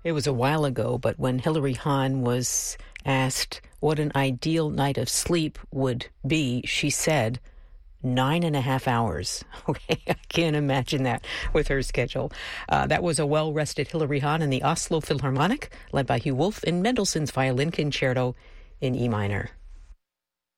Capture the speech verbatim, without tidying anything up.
It was a while ago, but when Hilary Hahn was asked what an ideal night of sleep would be, she said, nine and a half hours. Okay, I can't imagine that with her schedule. Uh, that was a well-rested Hilary Hahn in the Oslo Philharmonic, led by Hugh Wolf in Mendelssohn's Violin Concerto in E minor.